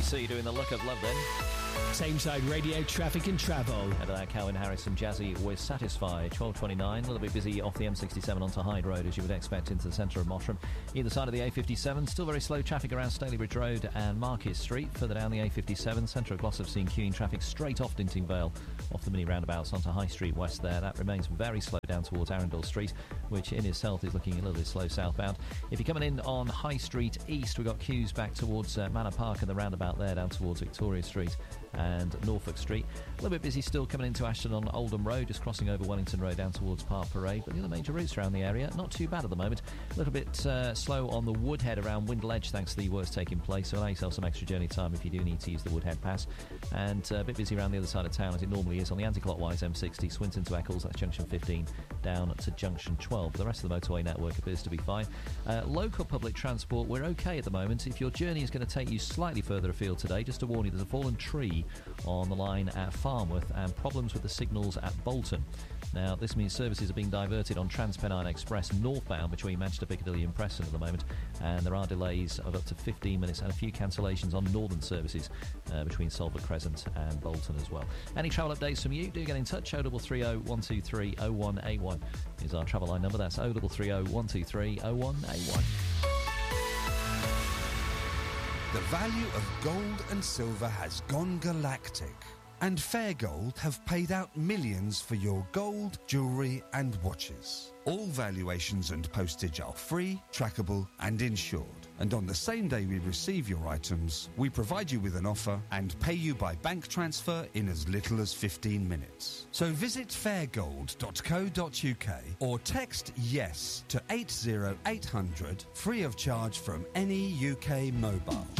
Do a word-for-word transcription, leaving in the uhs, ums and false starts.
C doing the Look of Love then. Tameside Radio traffic and travel. Head of that, Calvin Harris and Jazzy with Satisfied. twelve twenty-nine, a little bit busy off the M sixty-seven onto Hyde Road, as you would expect, into the centre of Mottram. Either side of the A fifty-seven, still very slow traffic around Stalybridge Road and Market Street. Further down the A fifty-seven, centre of Glossop seen queuing traffic straight off Dinting Vale, off the mini roundabouts onto High Street West there. That remains very slow down towards Arundel Street, which in itself is looking a little bit slow southbound. If you're coming in on High Street East, we've got queues back towards uh, Manor Park and the roundabout there, down towards Victoria Street and Norfolk Street. A little bit busy still coming into Ashton on Oldham Road, just crossing over Wellington Road down towards Park Parade, but the other major routes around the area, not too bad at the moment. A little bit uh, slow on the Woodhead around Windle Edge, thanks to the works taking place, so allow yourself some extra journey time if you do need to use the Woodhead Pass. And uh, a bit busy around the other side of town, as it normally is, on the anti-clockwise M sixty, Swinton to Eccles, that's junction fifteen, down to junction twelve. The rest of the motorway network appears to be fine. Uh, local public transport, we're okay at the moment. If your journey is going to take you slightly further afield today, just to warn you, there's a fallen tree on the line at Farnworth and problems with the signals at Bolton. Now, this means services are being diverted on TransPennine Express northbound between Manchester, Piccadilly and Preston at the moment, and there are delays of up to fifteen minutes and a few cancellations on northern services uh, between Salford Crescent and Bolton as well. Any travel updates from you, do get in touch. oh three three oh, one two three, oh one eight one is our travel line number. That's oh three three oh, one two three, oh one eight one. The value of gold and silver has gone galactic, and Fair Gold have paid out millions for your gold, jewellery and watches. All valuations and postage are free, trackable and insured. And on the same day we receive your items, we provide you with an offer and pay you by bank transfer in as little as fifteen minutes. So visit fairgold dot co dot uk or text YES to eight oh eight hundred, free of charge from any U K mobile.